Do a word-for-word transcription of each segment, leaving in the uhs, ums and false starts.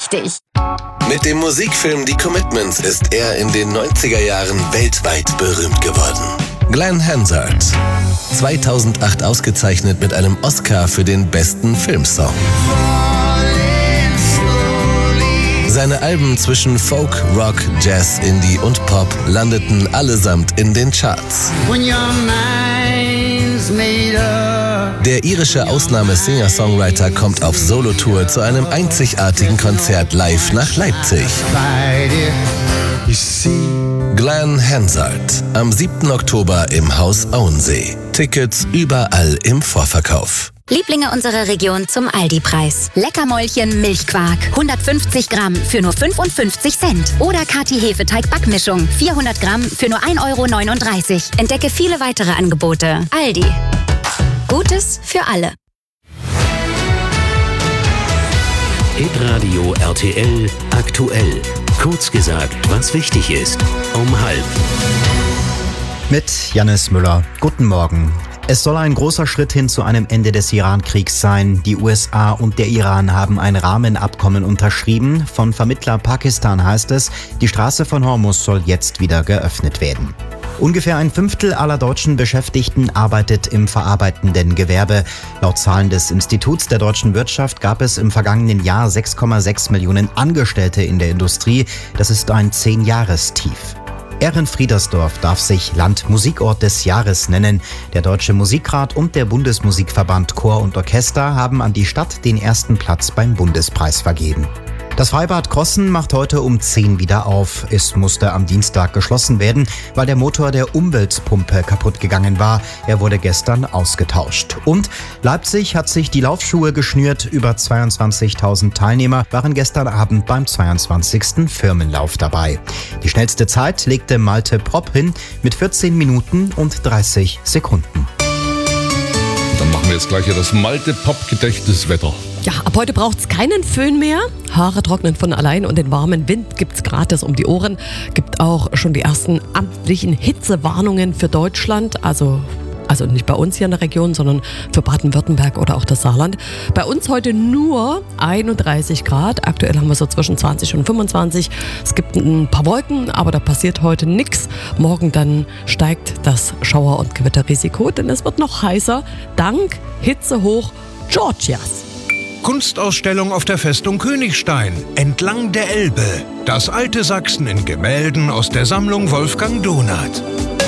richtig. Mit dem Musikfilm Die Commitments ist er in den neunziger Jahren weltweit berühmt geworden. Glenn Hansard. zweitausendacht ausgezeichnet mit einem Oscar für den besten Filmsong. Seine Alben zwischen Folk, Rock, Jazz, Indie und Pop landeten allesamt in den Charts. Der irische Ausnahme-Singer-Songwriter kommt auf Solotour zu einem einzigartigen Konzert live nach Leipzig. Glenn Hansard am siebten Oktober im Haus Auensee. Tickets überall im Vorverkauf. Lieblinge unserer Region zum Aldi-Preis. Leckermäulchen Milchquark. hundertfünfzig Gramm für nur fünfundfünfzig Cent. Oder Kati Hefeteig-Backmischung. vierhundert Gramm für nur ein Euro neununddreißig. Entdecke viele weitere Angebote. Aldi. Gutes für alle. Hitradio R T L aktuell. Kurz gesagt, was wichtig ist. Um halb. Mit Jannis Müller. Guten Morgen. Es soll ein großer Schritt hin zu einem Ende des Iran-Kriegs sein. Die U S A und der Iran haben ein Rahmenabkommen unterschrieben. Von Vermittler Pakistan heißt es, die Straße von Hormuz soll jetzt wieder geöffnet werden. Ungefähr ein Fünftel aller deutschen Beschäftigten arbeitet im verarbeitenden Gewerbe. Laut Zahlen des Instituts der deutschen Wirtschaft gab es im vergangenen Jahr sechs Komma sechs Millionen Angestellte in der Industrie. Das ist ein Zehn-Jahrestief. Ehrenfriedersdorf darf sich Landmusikort des Jahres nennen. Der Deutsche Musikrat und der Bundesmusikverband Chor und Orchester haben an die Stadt den ersten Platz beim Bundespreis vergeben. Das Freibad Krossen macht heute um zehn wieder auf. Es musste am Dienstag geschlossen werden, weil der Motor der Umweltpumpe kaputt gegangen war. Er wurde gestern ausgetauscht. Und Leipzig hat sich die Laufschuhe geschnürt. Über zweiundzwanzigtausend Teilnehmer waren gestern Abend beim zweiundzwanzigsten Firmenlauf dabei. Die schnellste Zeit legte Malte Propp hin mit vierzehn Minuten und dreißig Sekunden. Dann machen wir jetzt gleich hier das Malte-Pop-Gedächtniswetter. Ja, ab heute braucht es keinen Föhn mehr. Haare trocknen von allein und den warmen Wind gibt es gratis um die Ohren. Gibt auch schon die ersten amtlichen Hitzewarnungen für Deutschland, also Also nicht bei uns hier in der Region, sondern für Baden-Württemberg oder auch das Saarland. Bei uns heute nur einunddreißig Grad. Aktuell haben wir so zwischen zwanzig und fünfundzwanzig. Es gibt ein paar Wolken, aber da passiert heute nichts. Morgen dann steigt das Schauer- und Gewitterrisiko, denn es wird noch heißer dank Hitzehoch Georgias. Kunstausstellung auf der Festung Königstein, entlang der Elbe. Das alte Sachsen in Gemälden aus der Sammlung Wolfgang Donath.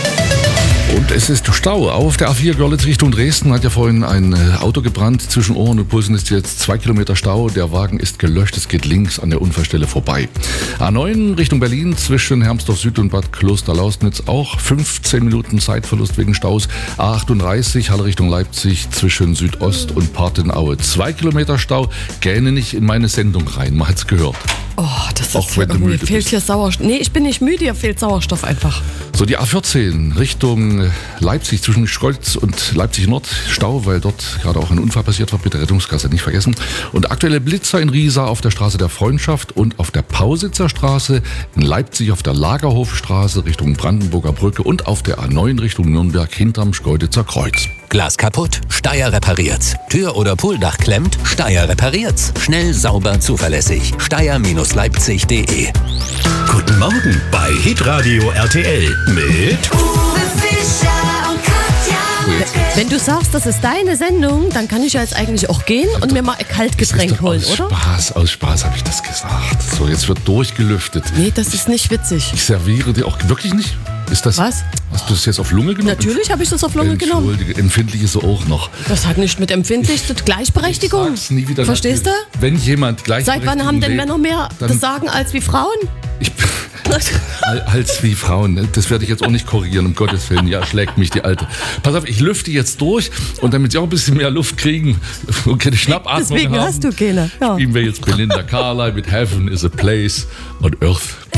Und es ist Stau auf der A vier Görlitz Richtung Dresden. Hat ja vorhin ein Auto gebrannt. Zwischen Ohren und Pulsen ist jetzt zwei Kilometer Stau. Der Wagen ist gelöscht. Es geht links an der Unfallstelle vorbei. A neun Richtung Berlin zwischen Hermsdorf Süd und Bad Kloster-Lausnitz auch fünfzehn Minuten Zeitverlust wegen Staus. A achtunddreißig Halle Richtung Leipzig zwischen Südost und Partenaue. Zwei Kilometer Stau. Gähne nicht in meine Sendung rein. Man hat's gehört. Oh, das Auch ist wenn du irgendwie, müde fehlt bist. hier Sauerstoff. Nee, ich bin nicht müde, hier fehlt Sauerstoff einfach. So, die A vierzehn Richtung Leipzig zwischen Schkeuditz und Leipzig Nord. Stau, weil dort gerade auch ein Unfall passiert war. Bitte Rettungsgasse nicht vergessen. Und aktuelle Blitzer in Riesa auf der Straße der Freundschaft und auf der Pausitzer Straße, in Leipzig auf der Lagerhofstraße Richtung Brandenburger Brücke und auf der A neun Richtung Nürnberg hinterm Schkeuditzer Kreuz. Glas kaputt? Steyr repariert's. Tür oder Pooldach klemmt? Steyr repariert's. Schnell, sauber, zuverlässig. Steyr Leipzig punkt de. Guten Morgen bei Hitradio R T L mit Uwe Fischer und Katja. Wenn du sagst, das ist deine Sendung, dann kann ich ja jetzt eigentlich auch gehen und mir mal ein Kaltgetränk holen, aus oder? Spaß, aus Spaß habe ich das gesagt. So, jetzt wird durchgelüftet. Nee, das ist nicht witzig. Ich serviere dir auch wirklich nicht. Ist das, Was? Hast du das jetzt auf Lunge genommen? Natürlich habe ich das auf Lunge genommen. Entschuldige, empfindlich ist er auch noch. Das hat nicht mit empfindlich zu Gleichberechtigung. Sag's nie wieder. Verstehst du? Wenn jemand Gleichberechtigung Seit wann haben denn lebt, Männer mehr dann- das Sagen als wie Frauen? Ich, als wie Frauen. Das werde ich jetzt auch nicht korrigieren, um Gottes Willen. Ja, schlägt mich die Alte. Pass auf, ich lüfte jetzt durch und damit sie auch ein bisschen mehr Luft kriegen und keine Schnappatmung Deswegen haben, hast du keine. Ja. spielen wir jetzt Belinda Carlisle mit Heaven is a Place on Earth